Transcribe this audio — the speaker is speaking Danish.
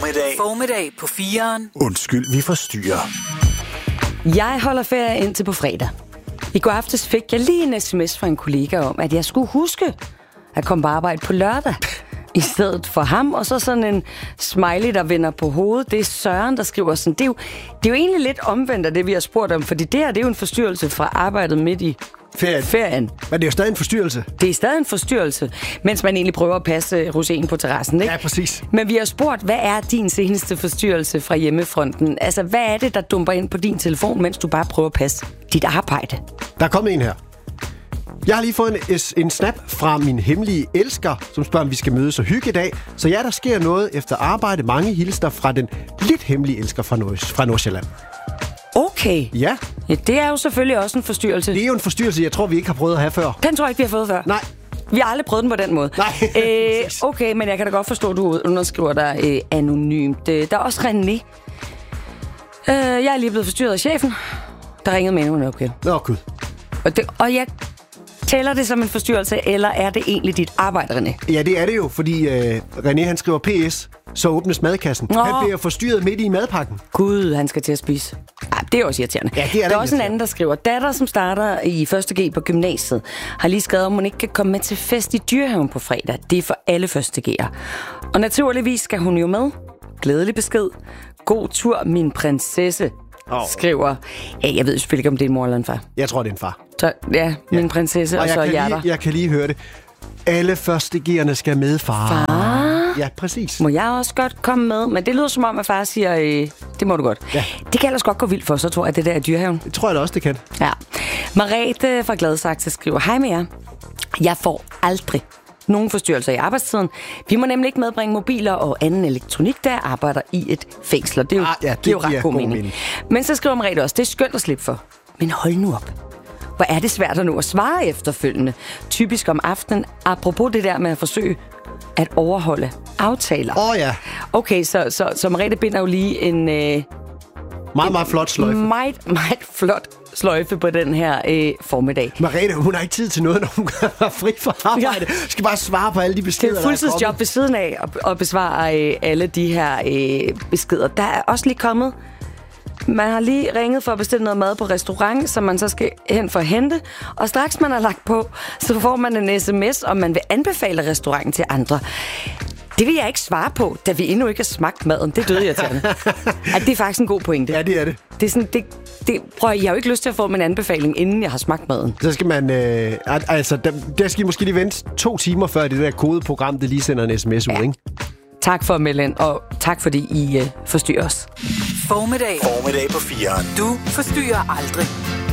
Formiddag på 4'eren. Undskyld, vi forstyrrer. Jeg holder ferie indtil på fredag. I går aftes fik jeg lige en sms fra en kollega om, at jeg skulle huske at komme på arbejde på lørdag. I stedet for ham, og så sådan en smiley, der vender på hovedet. Det er Søren, der skriver sådan. Det er jo egentlig lidt omvendt af det, vi har spurgt om, fordi det her, det er jo en forstyrrelse fra arbejdet midt i ferien. Men det er jo stadig en forstyrrelse. Det er stadig en forstyrrelse, mens man egentlig prøver at passe rosinen på terrassen, ikke? Ja, præcis. Men vi har spurgt, hvad er din seneste forstyrrelse fra hjemmefronten? Altså, hvad er det, der dumper ind på din telefon, mens du bare prøver at passe dit arbejde? Der er kommet en her. Jeg har lige fået en snap fra min hemmelige elsker, som spørger, om vi skal mødes og hygge i dag. Så ja, der sker noget efter arbejde. Mange hilsner fra den lidt hemmelige elsker fra Nordsjælland. Okay. Ja. Ja, det er jo selvfølgelig også en forstyrrelse. Det er jo en forstyrrelse, jeg tror, vi ikke har prøvet at have før. Den tror jeg ikke, vi har fået før. Nej. Vi har aldrig prøvet den på den måde. Nej. Okay, men jeg kan da godt forstå, at du underskriver dig anonymt. Der er også René. Jeg er lige blevet forstyrret af chefen, der ringede med endnu en opgave. Nå, Gud. Og jeg tæller det som en forstyrrelse, eller er det egentlig dit arbejde, René? Ja, det er det jo, fordi René, han skriver PS, så åbnes madkassen. Nå. Han bliver forstyrret midt i madpakken. Gud, han skal til at spise. Det er også irriterende. Ja, det er der er også en anden, der skriver, datter, som starter i 1. G på gymnasiet, har lige skrevet, om hun ikke kan komme med til fest i Dyrehaven på fredag. Det er for alle 1. G'er. Og naturligvis skal hun jo med. Glædelig besked. God tur, min prinsesse, skriver. Ja, jeg ved selvfølgelig ikke, om det er en mor eller en far. Jeg tror, det er en far. Så, ja, min prinsesse, og så hjerter. Jeg kan lige høre det. Alle 1. G'erne skal med, far. Far? Ja, præcis. Må jeg også godt komme med? Men det lyder som om, at far siger, det må du godt. Ja. Det kan ellers godt gå vildt for, så tror jeg, det der er Dyrehaven. Det tror jeg da også, det kan. Ja. Merete fra Gladsaxe skriver, hej med jer. Jeg får aldrig nogen forstyrrelser i arbejdstiden. Vi må nemlig ikke medbringe mobiler og anden elektronik, der arbejder i et fængsel. Det er jo, det er jo ret god mening. Men så skriver Merete også, det er skønt at slippe for. Men hold nu op. Hvor er det svært at nu at svare efterfølgende. Typisk om aftenen. Apropos det der med at forsøge at overholde aftaler. Ja. Okay, så Merete binder jo lige en meget, meget flot sløjfe. Meget, meget flot sløjfe på den her formiddag. Merete, hun har ikke tid til noget, når hun er fri fra arbejde. Ja. Skal bare svare på alle de beskeder, der er fuldtidsjob ved siden af at besvare alle de her beskeder. Der er også lige kommet. Man har lige ringet for at bestille noget mad på restaurant, som man så skal hen for at hente. Og straks man har lagt på, så får man en sms, om man vil anbefale restauranten til andre. Det vil jeg ikke svare på, da vi endnu ikke har smagt maden. Det døde jeg til. Det er faktisk en god pointe. Ja, det er det. Det er sådan, jeg har jo ikke lyst til at få min anbefaling, inden jeg har smagt maden. Så skal man, der skal I måske lige vente 2 timer, før det der kodeprogram, det lige sender en sms ud, ikke? Tak for at melde ind, og tak fordi I forstyrrer os. Formiddag på 4'eren. Du forstyrrer aldrig.